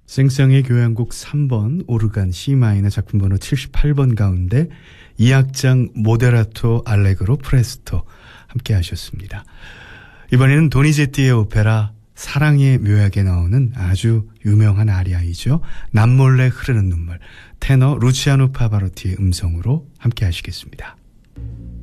생성의 교향곡 3번 오르간 C마이너 작품번호 78번 가운데 2악장 모데라토 알레그로 프레스토 함께 하셨습니다. 이번에는 도니제티의 오페라 사랑의 묘약에 나오는 아주 유명한 아리아이죠. 남몰래 흐르는 눈물 테너 루치아노 파바로티의 음성으로 함께 하시겠습니다.